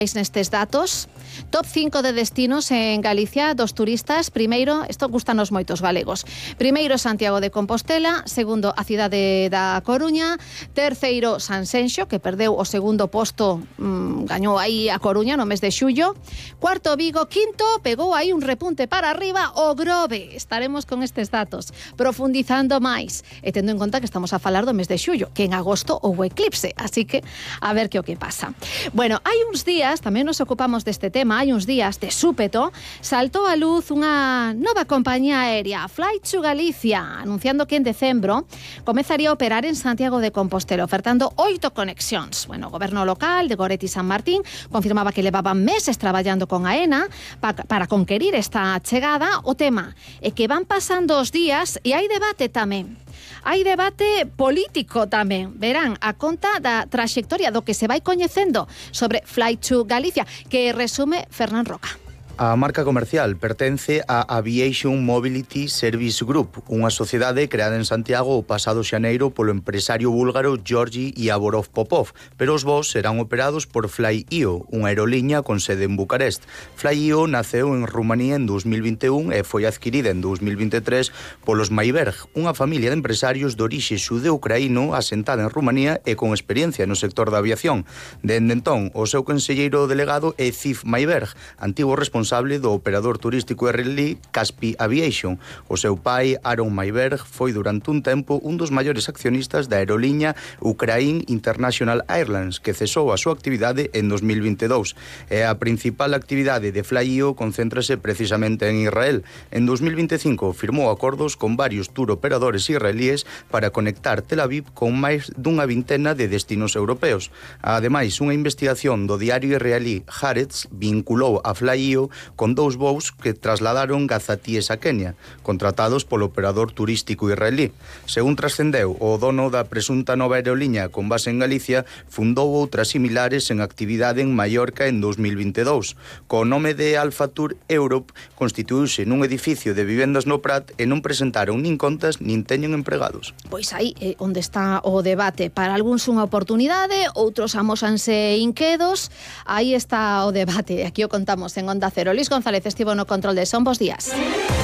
Nestes datos, top 5 de destinos en Galicia dos turistas. Primeiro, isto gustanos moitos galegos. Primeiro, Santiago de Compostela. Segundo, a cidade da Coruña. Terceiro, Sanxenxo, que perdeu o segundo posto, gañou aí a Coruña no mes de xullo. Cuarto, Vigo. Quinto, pegou aí un repunte para arriba o Grove. Estaremos con estes datos profundizando máis e tendo en conta que estamos a falar do mes de xullo, que en agosto houve eclipse, así que a ver que o que pasa. Bueno, hai uns días, tamén nos ocupamos deste tema, hai uns días de súpeto, saltou a luz unha nova compañía aérea, Fly to Galicia, anunciando que en decembro comezaría a operar en Santiago de Compostela, ofertando 8 conexións. Bueno, o goberno local de Goretti San Martín confirmaba que levaban meses traballando con AENA para conquerir esta chegada. O tema é que van pasando os días e hai debate tamén. Hai debate político tamén. Verán a conta da traxectoria do que se vai coñecendo sobre Fly to Galicia, que resume Fernán Roca. A marca comercial pertence a Aviation Mobility Service Group, unha sociedade creada en Santiago o pasado xaneiro polo empresario búlgaro Georgi Yavorov Popov, pero os voos serán operados por Fly.io, unha aeroliña con sede en Bucarest. Fly.io naceu en Rumanía en 2021 e foi adquirida en 2023 polos Mayberg, unha familia de empresarios de orixe xudeo-ucraíno asentada en Rumanía e con experiencia no sector da aviación. Dende entón, o seu conselleiro delegado é Ziv Mayberg, antigo responsable do operador turístico israelí Kaspi Aviation. O seu pai, Aaron Mayberg, foi durante un tempo un dos maiores accionistas da aeroliña Ukraine International Airlines, que cesou a súa actividade en 2022. E a principal actividade de Fly.io concéntrase precisamente en Israel. En 2025 firmou acordos con varios tour operadores israelíes para conectar Tel Aviv con máis dunha vintena de destinos europeos. Ademais, unha investigación do diario israelí Haaretz vinculou a Fly.io con 2 voos que trasladaron gazatíes a Kenia, contratados polo operador turístico israelí. Según trascendeu, o dono da presunta nova aeroliña con base en Galicia fundou outras similares en actividade en Mallorca en 2022. Co nome de Alpha Tour Europe, constituíuse nun edificio de vivendas no Prat e non presentaron nin contas nin teñen empregados. Pois aí é onde está o debate. Para algúns unha oportunidade, outros amósanse inquedos. Aí está o debate. Aquí o contamos en Onda Cero. Luis González estivo no control de son. Bos días.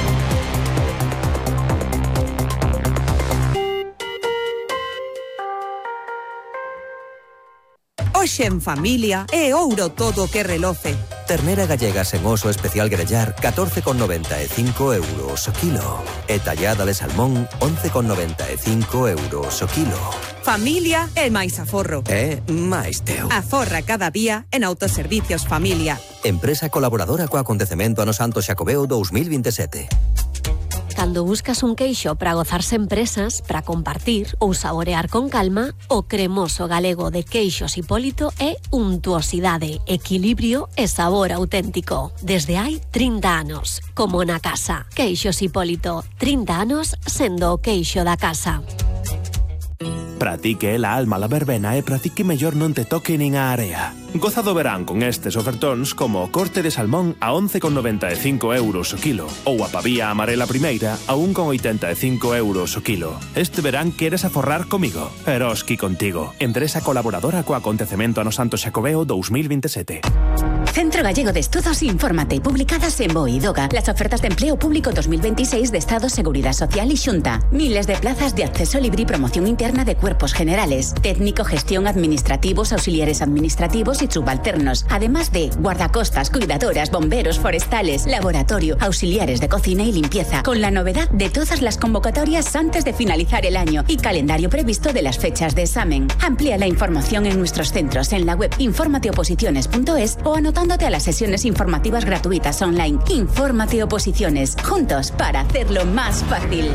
Hoxe en familia é ouro todo que reloce. Ternera gallega sen oso especial grellar 14,95 euros o kilo. E tallada de salmón 11,95 euros o kilo. Familia é máis aforro. É máis teu. Aforra cada día en Autoservicios Familia. Empresa colaboradora co acontecemento Ano Santo Xacobeo 2027. Cando buscas un queixo para gozarse en presas, para compartir ou saborear con calma, o cremoso galego de Queixos Hipólito é untuosidade, equilibrio e sabor auténtico. Desde hai 30 anos, como na casa. Queixos Hipólito, 30 anos sendo o queixo da casa. Para ti que é la alma la verbena e para ti que mellor non te toque nin a area. Goza do verán con estes ofertóns como o corte de salmón a 11,95 euros o kilo ou a pavía amarela primeira a 1,85 euros o kilo. Este verán queres aforrar comigo. Eroski contigo. Empresa colaboradora co acontecemento Ano Santo Xacobeo 2027. Centro Gallego de Estudos Infórmate, publicadas en BOE y DOGA. Las ofertas de empleo público 2026 de Estado, Seguridad Social y Xunta. Miles de plazas de acceso libre y promoción interna de cuerpos generales. Técnico, gestión, administrativos, auxiliares administrativos y subalternos. Además de guardacostas, cuidadoras, bomberos, forestales, laboratorio, auxiliares de cocina y limpieza. Con la novedad de todas las convocatorias antes de finalizar el año y calendario previsto de las fechas de examen. Amplía la información en nuestros centros en la web informateoposiciones.es o anotándote a las sesiones informativas gratuitas online. Infórmate Oposiciones, juntos para hacerlo más fácil.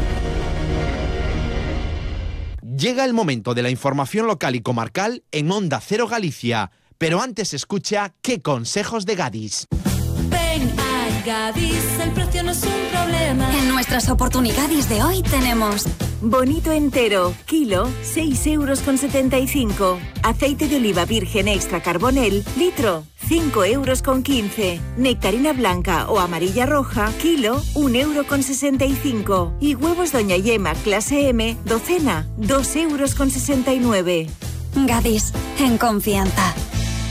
Llega el momento de la información local y comarcal en Onda Cero Galicia, pero antes escucha ¿Qué consejos de Gadis? Ven a Gadis, el precio no es un problema. En nuestras oportunidades de hoy tenemos bonito entero, kilo, 6,75 €. Aceite de oliva virgen extra carbonel, litro, 5,15 €. Nectarina blanca o amarilla roja, kilo, 1,65 €. Y huevos Doña Yema clase M, docena, 2,69 €. Gadis, en confianza.